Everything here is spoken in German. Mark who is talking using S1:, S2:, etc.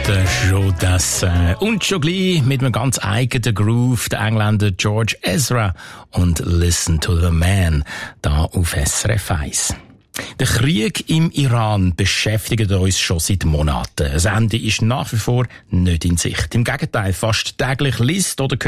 S1: der Jodassin. Und schon gleich mit einem ganz eigenen Groove der Engländer George Ezra und Listen to the Man, da auf SRF 1. Der Krieg im Iran beschäftigt uns schon seit Monaten. Das Ende ist nach wie vor nicht in Sicht. Im Gegenteil, fast täglich liest oder